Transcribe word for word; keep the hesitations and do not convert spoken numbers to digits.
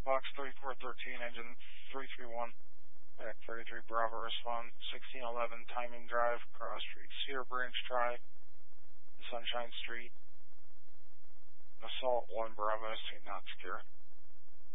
Fox thirty-four thirteen, engine three three one. Back thirty-three Bravo, respond sixteen eleven, Timing Drive, Cross Street, Cedar Branch Drive, Sunshine Street. Assault one Bravo, Saint Not Secure.